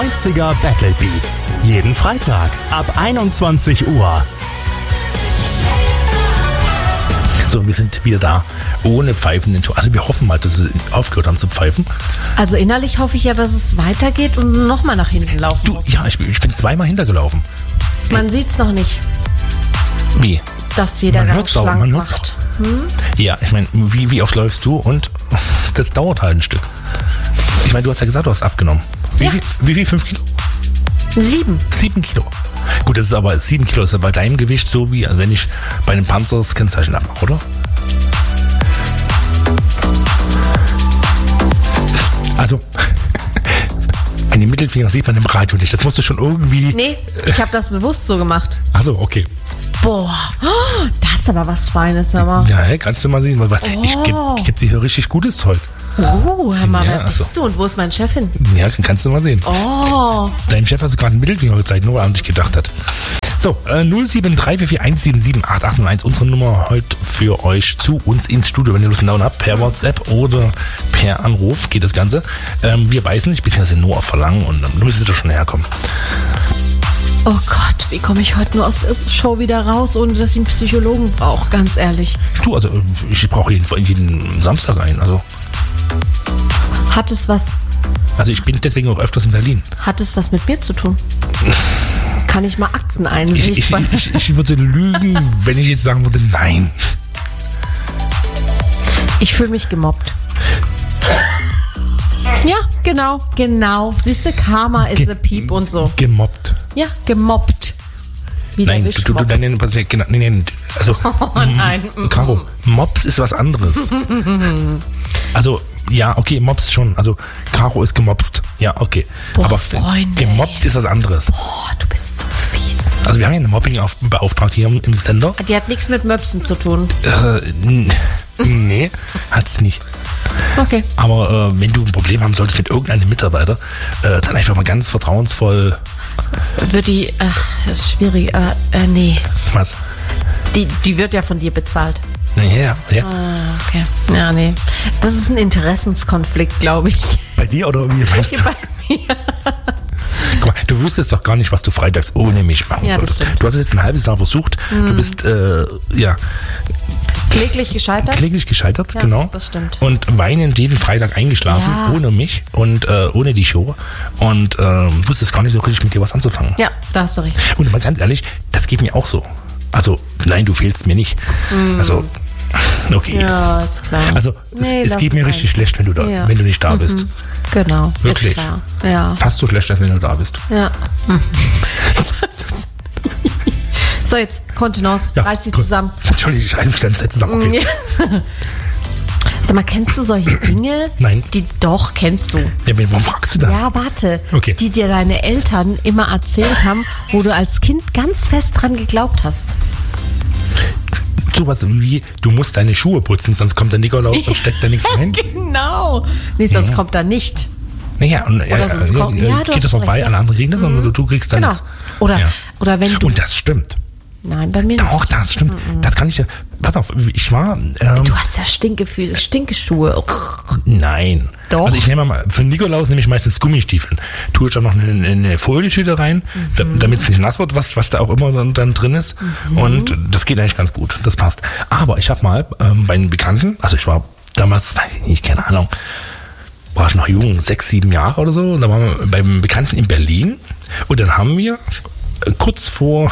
90er Battle Beats. Jeden Freitag ab 21 Uhr. So, wir sind wieder da, ohne pfeifenden Ton. Also wir hoffen mal, dass sie aufgehört haben zu pfeifen. Also innerlich hoffe ich ja, dass es weitergeht und nochmal nach hinten laufen muss. Ja, ich bin zweimal hintergelaufen. Man sieht's noch nicht, Wie? dass jeder Man ganz hört's doch, schlank man hört's macht. Ja, ich meine, wie oft läufst du? Und das dauert halt ein Stück. Ich meine, du hast ja gesagt, du hast abgenommen. Ja. Wie viel? 5 Kilo? 7. 7 Kilo. Gut, das ist aber 7 Kilo ist ja bei deinem Gewicht so wie, als wenn ich bei einem Panzer das Kennzeichen abmache, oder? Also, an den Mittelfinger sieht man im Radio nicht. Das musst du schon irgendwie... Nee, ich habe das bewusst so gemacht. Achso, okay. Boah, das ist aber was Feines, hör mal. Ja, kannst du mal sehen. Weil ich geb dir hier richtig gutes Zeug. Oh, hör mal, Ja, wer bist also. du und wo ist meine Chefin? Ja, kannst du mal sehen. Oh, Deinem Chef hast du gerade einen Mittelfinger gezeigt, nur weil er an dich gedacht hat. So, 07344177801, unsere Nummer heute für euch zu uns ins Studio, wenn ihr Lust und Laune habt, per WhatsApp oder per Anruf geht das Ganze. Wir beißen nicht, beziehungsweise nur auf Verlangen und dann müsstest du schon herkommen. oh Gott, wie komme ich heute nur aus der Show wieder raus, ohne dass ich einen Psychologen brauche, ganz ehrlich. Du, also ich brauche jeden Samstag einen, also Hat es was ich bin deswegen auch öfters in Berlin. mit mir zu tun? Kann ich mal Akteneinsicht Ich würde lügen, wenn ich jetzt sagen würde, nein. Ich fühle mich gemobbt. Ja, genau. Siehst du, Karma is a Peep und so. Gemobbt. Ja, gemobbt. Wie der Nein, Wischmopp. nein, also, Oh nein. Caro, Mops ist was anderes. Also, ja, okay, Mops schon. Also, Caro ist gemobst. Ja, okay. Boah, aber Freunde, gemobbt ist was anderes. Oh, du bist so fies. Also, wir haben ja eine Mobbing-Beauftragte hier im Sender. Die hat nichts mit Möpsen zu tun. Nee, hat's nicht. Okay. Aber wenn du ein Problem haben solltest mit irgendeinem Mitarbeiter, dann einfach mal ganz vertrauensvoll. Wird die, das ist schwierig, nee. Was? Die wird ja von dir bezahlt. Ja. Okay. Ja, nee. Das ist ein Interessenskonflikt, glaube ich. Bei dir oder wie weißt du? Bei mir. Guck mal, du wüsstest doch gar nicht, was du freitags ohne mich machen Ja, das solltest. stimmt. Du hast es jetzt ein halbes Jahr versucht. Du bist, Kläglich gescheitert? kläglich gescheitert, Ja, genau. das stimmt. Und weinend jeden Freitag eingeschlafen, Ja. ohne mich und ohne die Show. Und wusstest gar nicht so richtig mit dir was anzufangen. Ja, da hast du recht. Und mal ganz ehrlich, das geht mir auch so. Also, nein, du fehlst mir nicht. Also, okay. Ja, ist klar. Also, es das geht mir ist richtig schlecht, wenn du Ja. wenn du nicht da bist. Genau, Wirklich. ist klar. Ja. Fast so schlecht, als wenn du da bist. Ja. So, jetzt, Kontenance, reiß dich gut. zusammen. Entschuldigung, ich reiß mich ganz zusammen. Okay. Ja. Sag mal, kennst du solche Dinge? Nein. Doch, kennst du. Ja, warum fragst du da? Ja, warte. Okay. Die dir deine Eltern immer erzählt haben, wo du als Kind ganz fest dran geglaubt hast. Sowas wie, du musst deine Schuhe putzen, sonst kommt der Nikolaus und steckt da nichts rein. Genau. Nee, sonst kommt da nicht. Naja, und Oder sonst kommt- ja, du geht hast das vorbei, recht, ja. alle anderen kriegen das und du kriegst dann Genau. nichts. Oder, Ja. oder wenn du... Und das stimmt. Nein, bei mir Doch, das stimmt. Das kann ich dir. Pass auf, ich war. Du hast ja Stinkeschuhe. Nein. Doch. Also ich nehme mal, für Nikolaus nehme ich meistens Gummistiefeln. Tue ich da noch eine Folietüte rein, damit es nicht nass wird, was da auch immer dann drin ist. Und das geht eigentlich ganz gut. Das passt. Aber ich habe mal bei einem Bekannten, also ich war damals, weiß ich nicht, keine Ahnung, war ich noch jung, 6, 7 Jahre oder so. Und da waren wir beim Bekannten in Berlin. Und dann haben wir kurz vom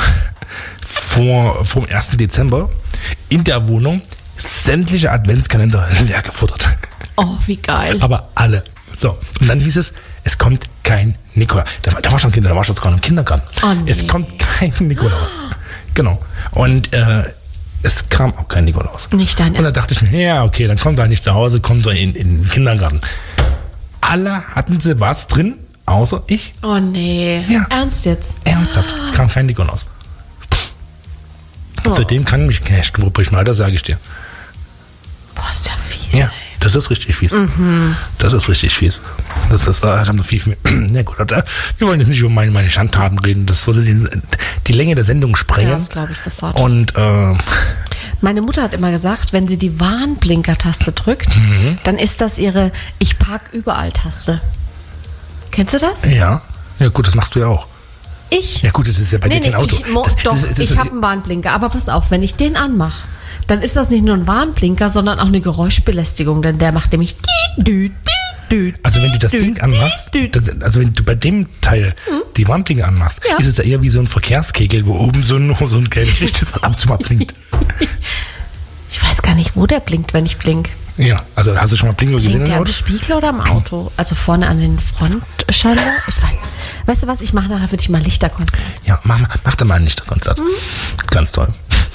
1. Dezember in der Wohnung sämtliche Adventskalender leer gefuttert. Oh, wie geil. Aber alle. So. Und dann hieß es kommt kein Nikolaus. Da war schon Kinder, da war schon gerade im Kindergarten. Oh, nee. Es kommt kein Nikolaus. Genau. Und es kam auch kein Nikolaus. Nicht dein Und dann dachte ich mir, ja, okay, dann kommt er nicht zu Hause, kommt er in den Kindergarten. Alle hatten sie was drin, außer ich. Oh nee. Ja. Ernst jetzt? Ernsthaft, es kam kein Nikolaus. Oh. Seitdem kann mich Knecht Ruprecht mal, das sage ich dir. Boah, ist ja fies. Ja, das ist richtig fies. Das ist richtig fies. Das ist, da haben wir viel. Na gut, wir wollen jetzt nicht über meine Schandtaten reden. Das würde die Länge der Sendung sprengen. Ja, das glaube ich sofort. Und Meine Mutter hat immer gesagt, wenn sie die Warnblinker-Taste drückt, dann ist das ihre Ich park überall Taste. Kennst du das? ja. Ja gut, das machst du ja auch. Ich? Ja gut, das ist ja bei dir kein Auto. Ich habe einen Warnblinker, aber pass auf, wenn ich den anmache, dann ist das nicht nur ein Warnblinker, sondern auch eine Geräuschbelästigung, denn der macht nämlich also wenn du das Ding anmachst, also wenn du bei dem Teil die Warnblinker anmachst, ist es ja eher wie so ein Verkehrskegel, wo oben so ein gelbes Licht ist, was ab und zu mal blinkt. Ich weiß gar nicht, wo der blinkt, wenn ich blink. Ja, also hast du schon mal Blinker gesehen Blinkt im der am Auto? Spiegel oder am Auto? Also vorne an den Frontscheiben? Ich weiß. Weißt du was, ich mache nachher für dich mal Lichterkonzert. Ja, mach da mal ein Lichterkonzert. Ganz toll.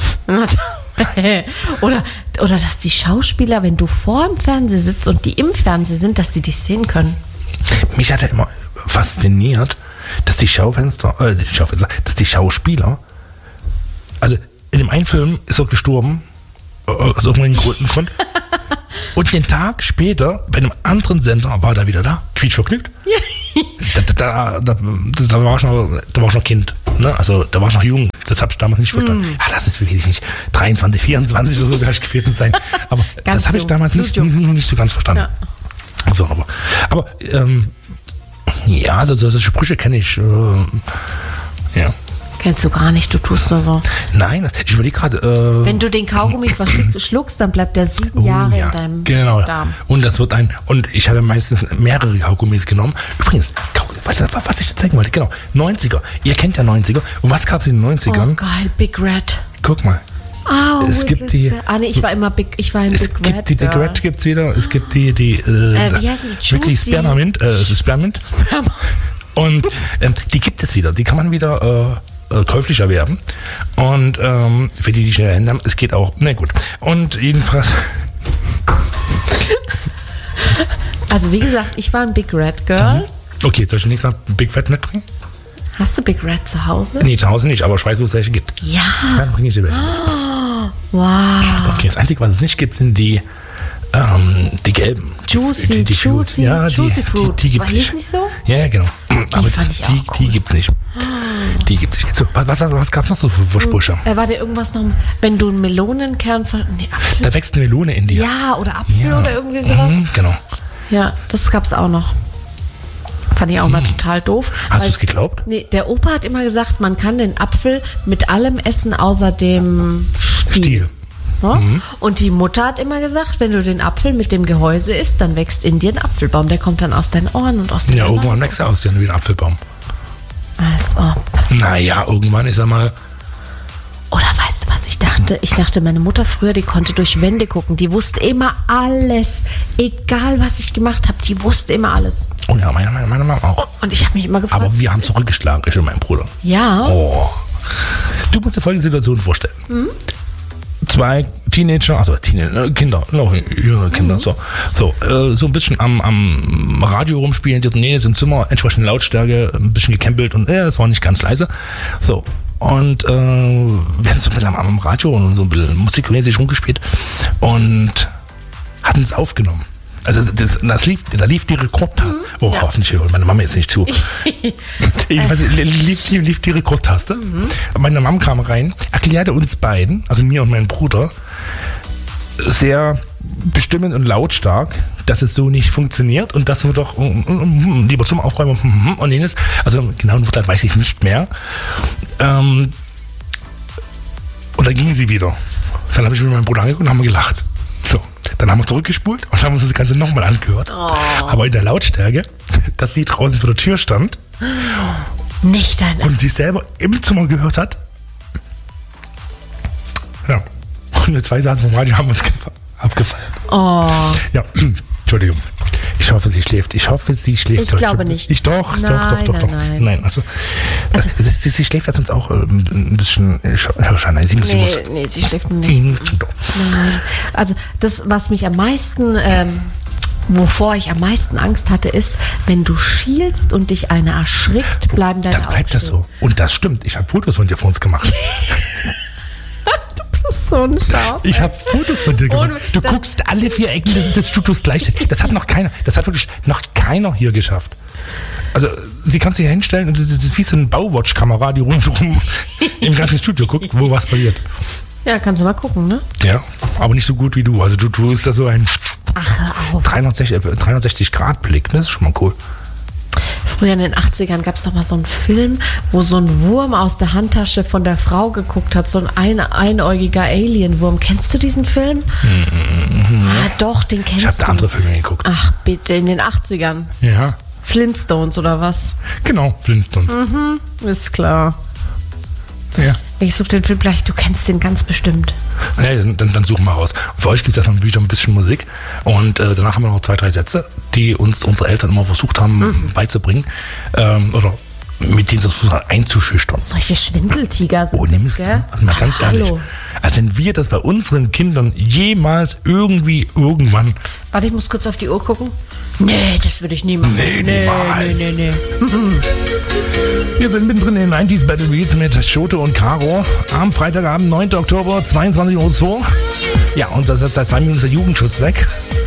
oder dass die Schauspieler, wenn du vor dem Fernseher sitzt und die im Fernsehen sind, dass die dich sehen können. Mich hat ja immer fasziniert, dass die Schauspieler, also in dem einen Film ist er gestorben, aus irgendeinem Grund. Und den Tag später, bei einem anderen Sender, war er wieder da, quietschvergnügt. Da war ich noch Kind. Ne? Also da war ich noch jung. Das habe ich damals nicht verstanden. Lass es wirklich nicht 23, 24 oder so gleich gewesen sein. Aber das habe ich damals nicht so ganz verstanden. Ja. So, aber ja, also solche Sprüche kenne ich. Ja. Kennst du gar nicht, du tust nur so. Nein, ich überlege gerade. Wenn du den Kaugummi verschluckst, dann bleibt der 7 Jahre in deinem Darm. Und das wird und ich habe meistens mehrere Kaugummis genommen. Übrigens, was ich dir zeigen wollte, genau, 90er. Ihr kennt ja 90er. Und was gab es in den 90ern? Oh geil, Big Red. Guck mal. Oh, es gibt die. Nee, ich war ein Big Red. Die Big Red gibt's wieder. Es gibt die wie heißen die? Wirklich Spearmint. Spearmint. Und die gibt es wieder. Die kann man wieder käuflich erwerben. Und für die schnell Hände haben, es geht auch. Na gut. Und jedenfalls. Also wie gesagt, ich war ein Big Red Girl. Okay, soll ich nicht sagen, Big Red mitbringen? Hast du Big Red zu Hause? Nee, zu Hause nicht, aber ich weiß, wo es welche gibt. Ja. Dann bringe ich dir welche mit. Wow. Okay, das Einzige, was es nicht gibt, sind die gelben. Juicy Fruit. Die gibt es nicht. Nicht so? Ja, genau. Aber fand ich auch cool. Die gibt es nicht. Die gibt es nicht. So, was gab es noch so für Sprüche? War da irgendwas noch, wenn du einen Melonenkern... Nee, Apfel? Da wächst eine Melone in dir. Ja, oder Apfel oder irgendwie sowas. Genau. Ja, das gab es auch noch. Fand ich auch mal total doof. Hast du es geglaubt? Nee, der Opa hat immer gesagt, man kann den Apfel mit allem essen, außer dem Stiel. Ja? Und die Mutter hat immer gesagt, wenn du den Apfel mit dem Gehäuse isst, dann wächst in dir ein Apfelbaum. Der kommt dann aus deinen Ohren und aus deiner Nase. Ja, irgendwann wächst er aus dir wie ein Apfelbaum. Als ob. Naja, irgendwann ist er mal... Oder weißt du, was ich dachte? Ich dachte, meine Mutter früher, die konnte durch Wände gucken. Die wusste immer alles. Egal, was ich gemacht habe, die wusste immer alles. Oh ja, meine Mama auch. Und ich habe mich immer gefragt... Aber wir haben zurückgeschlagen, ich und mein Bruder. Ja. Oh. Du musst dir folgende Situation vorstellen. 2 Teenager, also Kinder, noch jüngere Kinder, so ein bisschen am Radio rumspielen, die Nähe im Zimmer, entsprechend Lautstärke, ein bisschen gecampelt und es war nicht ganz leise. So. Und wir haben so ein bisschen am Radio und so ein bisschen musikmäßig rumgespielt und hatten es aufgenommen. Also da lief die Rekordtaste. Hoffentlich hört meine Mama jetzt nicht zu. lief die Rekordtaste. Meine Mama kam rein, erklärte uns beiden, also mir und meinem Bruder, sehr bestimmend und lautstark, dass es so nicht funktioniert und dass wir doch lieber zum Aufräumen und jenes, also genau den Wortlaut weiß ich nicht mehr. Und dann ging sie wieder. Dann habe ich mit meinem Bruder angeguckt und haben wir gelacht. So, dann haben wir zurückgespult und haben uns das Ganze nochmal angehört. Aber in der Lautstärke, dass sie draußen vor der Tür stand nicht dein und sich selber im Zimmer gehört hat. Ja. Und wir 2 saßen vom Radio, haben uns abgefeiert. Oh. Ja, Entschuldigung. Ich hoffe, sie schläft. Ich glaube nicht. Doch. Nein, also sie schläft ja sonst auch ein bisschen. Nein, sie muss. Nee, sie schläft nicht. Doch. Nein. Also das, was mich am meisten, wovor ich am meisten Angst hatte, ist, wenn du schielst und dich einer erschrickt, bleiben deine Augen. Dann bleibt das so. Und das stimmt. Ich habe Fotos von dir vor uns gemacht. So ein Schaf. Ich habe Fotos von dir gemacht. Du guckst alle 4 Ecken des Studios gleichzeitig. Das hat wirklich noch keiner hier geschafft. Also, sie kann sich hier hinstellen und das ist wie so eine Bauwatch-Kamera, die rundherum im ganzen Studio guckt, wo was passiert. Ja, kannst du mal gucken, ne? Ja, aber nicht so gut wie du. Also, du ist da so ein 360-Grad-Blick. Das ist schon mal cool. Früher in den 80ern gab es doch mal so einen Film, wo so ein Wurm aus der Handtasche von der Frau geguckt hat, so ein einäugiger Alienwurm. Kennst du diesen Film? Doch, den kennst du. Ich habe da andere Filme geguckt. Ach bitte, in den 80ern. Ja. Flintstones oder was? Genau, Flintstones. Ist klar. Ja. Ich suche den Film gleich, du kennst den ganz bestimmt. Ja, dann suchen wir raus. Und für euch gibt es erstmal wieder ein bisschen Musik und danach haben wir noch 2, 3 Sätze, die uns unsere Eltern immer versucht haben beizubringen oder mit denen sie versucht einzuschüchtern. Solche Schwindeltiger sind Ohne das, Mist, gell? also mal ganz ehrlich. Also wenn wir das bei unseren Kindern jemals irgendwann... Warte, ich muss kurz auf die Uhr gucken. Nee, das würde ich nie machen. Nee, niemals. Nee. Wir sind mittendrin in den 90s Battle Beats mit Schote und Caro am Freitagabend, 9. Oktober, 22:02 Uhr. Ja, und das ist seit 2 Minuten der Jugendschutz weg.